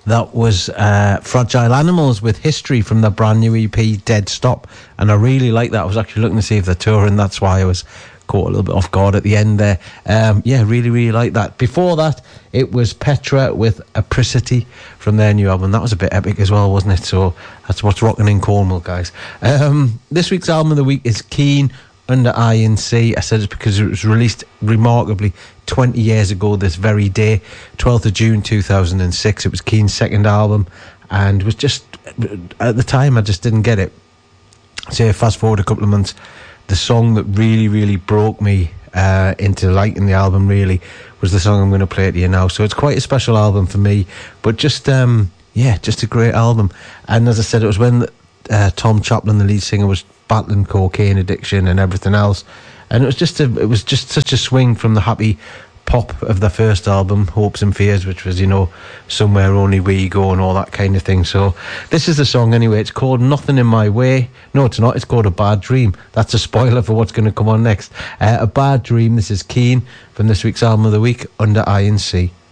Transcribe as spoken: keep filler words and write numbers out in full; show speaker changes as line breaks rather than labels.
That was uh, Fragile Animals with History from the brand new E P Dead Stop, and I really like that. I was actually looking to see if they're touring, that's why I was caught a little bit off guard at the end there. Um, yeah, really, really like that. Before that, it was Petra with Apricity from their new album. That was a bit epic as well, wasn't it? So that's what's rocking in Cornwall, guys. Um, this week's album of the week is Keane, Under I and C. I said it's because it was released remarkably twenty years ago this very day, twelfth of June two thousand six. It was Keane's second album, and was just, at the time, I just didn't get it. So fast forward a couple of months, the song that really, really broke me uh, into liking the album, really, was the song I'm going to play to you now. So it's quite a special album for me, but just, um, yeah, just a great album. And as I said, it was when uh, Tom Chaplin, the lead singer, was battling cocaine addiction and everything else. And it was just a, it was just such a swing from the happy pop of the first album, Hopes and Fears, which was, you know, Somewhere Only We Go and all that kind of thing. So this is the song anyway. It's called Nothing in My Way. No, it's not. It's called A Bad Dream. That's a spoiler for what's going to come on next. Uh, A Bad Dream. This is Keane from this week's album of the week, Under I and C.